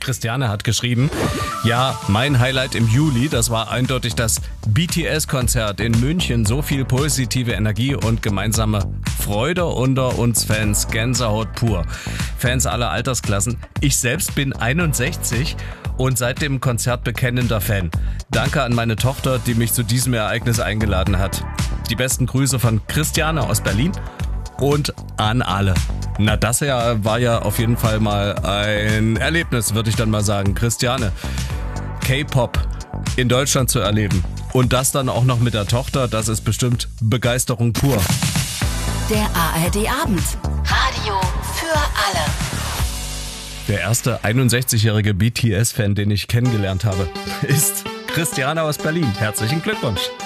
Christiane hat geschrieben, ja, mein Highlight im Juli, das war eindeutig das BTS-Konzert in München. So viel positive Energie und gemeinsame Freude unter uns Fans. Gänsehaut pur. Fans aller Altersklassen. Ich selbst bin 61 und seit dem Konzert bekennender Fan. Danke an meine Tochter, die mich zu diesem Ereignis eingeladen hat. Die besten Grüße von Christiane aus Berlin und an alle. Na, das war ja auf jeden Fall mal ein Erlebnis, würde ich dann mal sagen. Christiane, K-Pop in Deutschland zu erleben und das dann auch noch mit der Tochter, das ist bestimmt Begeisterung pur. Der ARD-Abend. Radio für alle. Der erste 61-jährige BTS-Fan, den ich kennengelernt habe, ist Christiane aus Berlin. Herzlichen Glückwunsch.